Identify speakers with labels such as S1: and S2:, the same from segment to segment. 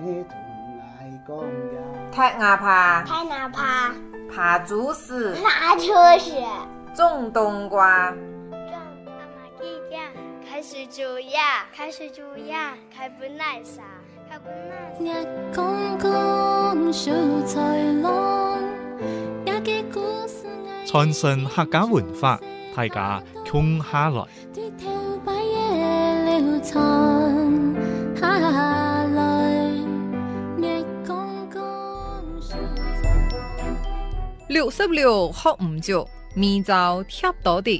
S1: 太牙爬，爬竹丝，种冬瓜，
S2: 开水煮鸭，开本奶茶，一公公小菜郎，也嘅故事
S3: 傳承客家文化，大家共下來。
S4: 66學唔足，明早貼到啲。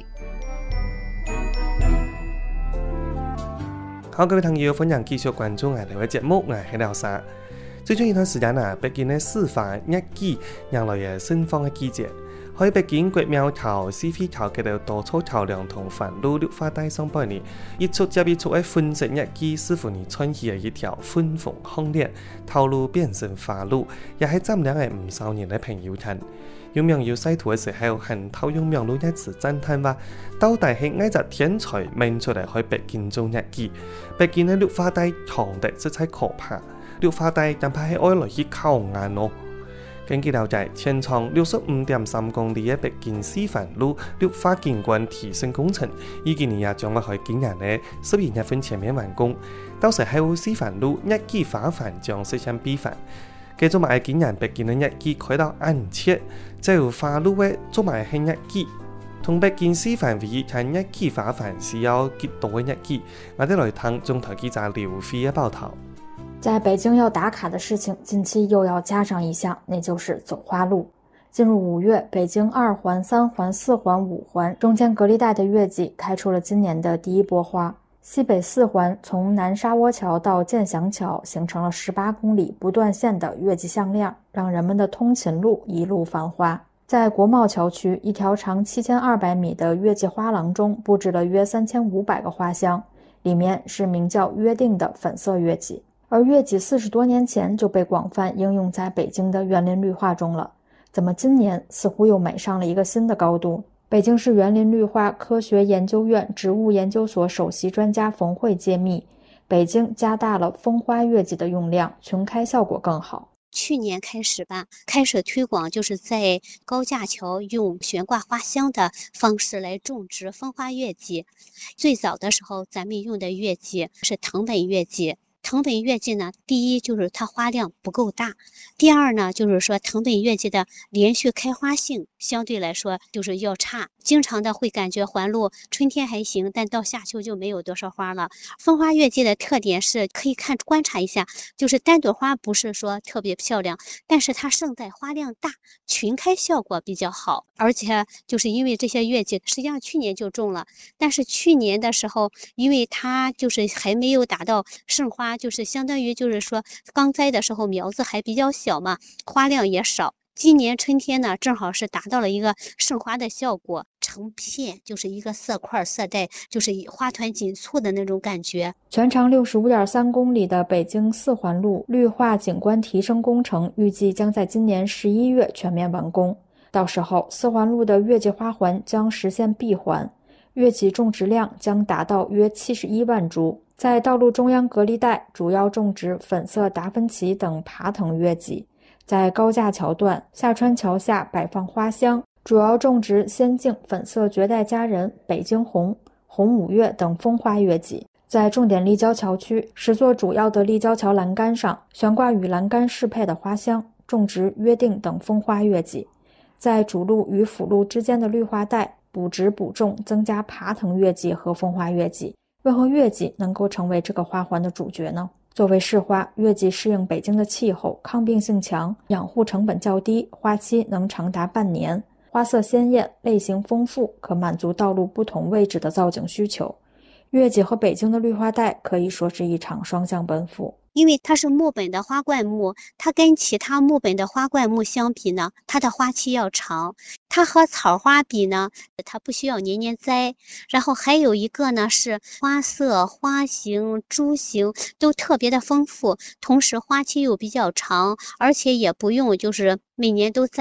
S5: 好，各位朋友，歡迎繼續關注我哋嘅節目，我係廖沙。最近一段時間北京嘅四化日記迎來嘅盛放嘅季節。喺北京國廟橋、西飛橋嘅度多處橋梁同繁路綠化帶上半年，一出接一出嘅粉色日記，似乎你穿起嘅一條粉紅項鏈，頭路變成花路，也係佔領嘅唔少年嘅朋友圈。有網友曬圖嘅時候，很討用網絡一詞讚嘆話：到底係哪隻天才明出嚟去北京做日記？北京嘅綠化帶長得實在可怕，綠化帶但怕係愛來去靠眼咯。根據了解，全長65.3公里嘅北京四環路綠化景觀提升工程，預計年也將會喺今年嘅12月份前面完工。到時喺四環路日記花環將實現閉環。繼續埋今年北京嘅日記開到安切，就花路嘅做埋係日記，同北京四環唯一睇日記花環是要幾多嘅日記？我哋來聽中台記者劉飛嘅報道。
S6: 在北京要打卡的事情，近期又要加上一項，那就是走花路。進入5月，北京2環、3環、4環、5環中間隔離帶的月季開出了今年的第一波花。西北4環從南沙窩橋到建祥橋形成了18公里不斷線的月季項鏈，讓人們的通勤路一路繁花。在國貿橋區，一條長7200米的月季花廊中佈置了約3500個花箱，裡面是名叫約定的粉色月季。而月季40多年前就被廣泛應用在北京的園林綠化中了，怎麼今年似乎又美上了一個新的高度？北京市園林綠化科學研究院植物研究所首席專家馮慧揭秘，北京加大了風花月季的用量，群開效果更好。
S7: 去年開始吧，開始推廣就是在高架橋用懸掛花箱的方式來種植風花月季。最早的時候咱們用的月季是藤本月季。藤本月季呢，第一就是它花量不夠大，第二呢就是說藤本月季的連續開花性相對來說就是要差，經常的會感覺環路春天還行，但到夏秋就沒有多少花了。風花月季的特點是可以觀察一下，就是單朵花不是說特別漂亮，但是它盛載花量大，群開效果比較好。而且就是因為這些月季實際上去年就種了，但是去年的時候因為它就是還沒有達到盛花，就是相當於就是說剛栽的時候苗子還比較小嘛，花量也少。今年春天呢，正好是達到了一個盛花的效果，成片就是一個色塊色帶，就是花團錦簇的那種感覺。
S6: 全長65.3公里的北京4環路綠化景觀提升工程預計將在今年11月全面完工，到時候4環路的月季花環將實現閉環，月季種植量將達到約71萬株。在道路中央隔離帶主要種植粉色達芬奇等爬藤月季，在高架橋段下川橋下擺放花箱，主要種植仙境、粉色絕代佳人、北京紅、紅五月等風花月季。在重點立交橋區10座主要的立交橋欄杆上懸掛與欄杆適配的花箱，種植約定等風花月季。在主路與輔路之間的綠化帶補植補種，增加爬藤月季和風花月季。為何月季能夠成為這個花環的主角呢？作為市花，月季適應北京的氣候，抗病性強，養護成本較低，花期能長達半年，花色鮮豔，類型豐富，可滿足道路不同位置的造景需求。月季和北京的綠化帶可以說是一場雙向奔赴。
S7: 因為它是木本的花灌木，它跟其他木本的花灌木相比呢，它的花期要長。它和草花比呢，它不需要年年栽。然後還有一個呢，是花色、花型、株型都特別的豐富，同時花期又比較長，而且也不用就是每年都栽。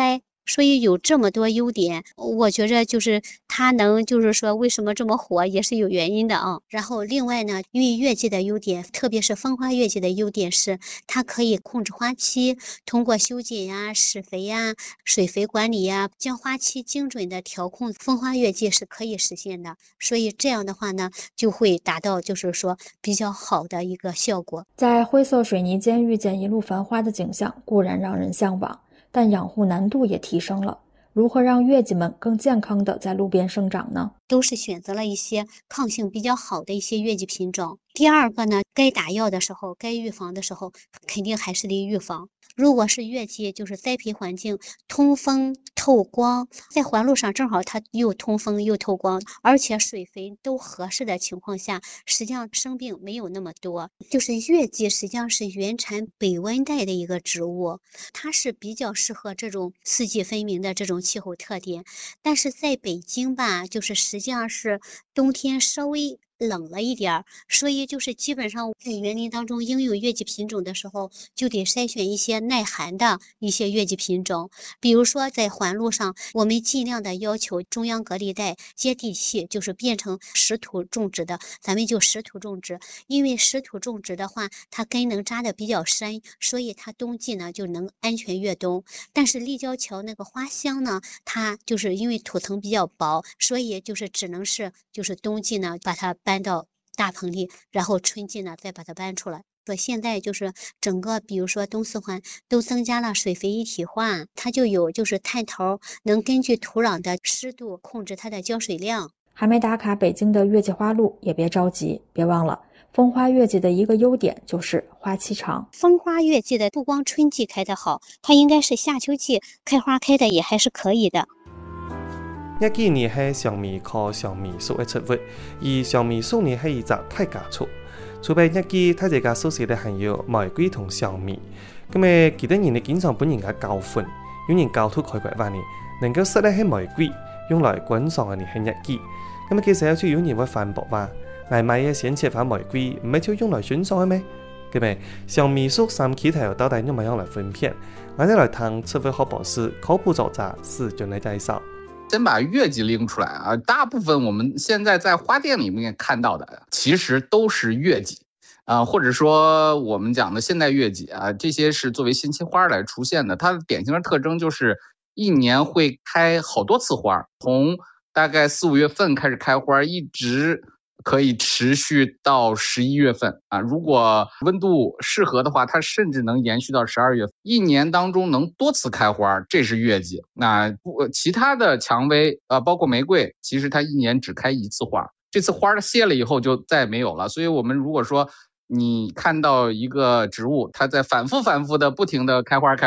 S7: 所以有这么多优点，我觉着就是它能就是说为什么这么火也是有原因的啊。然后另外呢，因为月季的优点，特别是风花月季的优点是它可以控制花期，通过修剪呀、施肥呀、水肥管理呀，将花期精准的调控，风花月季是可以实现的。所以这样的话呢，就会达到就是说比较好的一个效果。
S6: 在灰色水泥间遇见一路繁花的景象固然让人向往，但养护难度也提升了。如何让月季们更健康地在路边生长呢？
S7: 都是选择了一些抗性比较好的一些月季品种。第二个呢，该打药的时候，该预防的时候，肯定还是得预防。如果是月季，就是栽培环境通风透光，在环路上正好它又通风又透光，而且水肥都合适的情况下，实际上生病没有那么多。就是月季实际上是原产北温带的一个植物，它是比较适合这种四季分明的这种气候特点。但是在北京吧，就是实际上是冬天稍微冷了一点，所以就是基本上在园林当中应用月季品种的时候，就得筛选一些耐寒的一些月季品种。比如说在环路上，我们尽量的要求中央隔离带接地气，就是变成实土种植的，咱们就实土种植。因为实土种植的话，它根能扎的比较深，所以它冬季呢就能安全越冬。但是立交桥那个花香呢，它就是因为土层比较薄，所以就是只能是就是冬季呢把它搬到大棚里，然后春季呢再把它搬出来。现在就是整个比如说东四环都增加了水肥一体化，它就有就是探头能根据土壤的湿度控制它的浇水量。
S6: 还没打卡北京的月季花路也别着急，别忘了风花月季的一个优点就是花期长。
S7: 风花月季的不光春季开得好，它应该是夏秋季开花开的也还是可以的。
S5: 一季呢係上面靠上面屬嘅植物，而上面屬呢係一隻太假樹。除非一季它這個宿舍咧含有玫瑰同上面，咁誒記得人哋經常本人嘅膠粉，有人膠土開掘話呢，能夠塞咧係玫瑰，用來滾上嘅呢係一季。咁其實有處有人會反駁話，外賣嘅鮮切花玫瑰唔係就用來燻上嘅咩？咁誒上面屬三期頭到底用唔用來分片？我哋來談植物學博士科普作者史俊嚟介紹。
S8: 先把月季拎出来啊，大部分我们现在在花店里面看到的其实都是月季或者说我们讲的现代月季啊，这些是作为新期花来出现的。它的典型的特征就是一年会开好多次花，从大概4、5月份开始开花，一直可以持续到11月份啊。如果温度适合的话，它甚至能延续到12月份，一年当中能多次开花，这是月季。那其他的蔷薇包括玫瑰，其实它一年只开一次花，这次花谢了以后就再没有了。所以我们如果说你看到一个植物，它在反复的不停的开花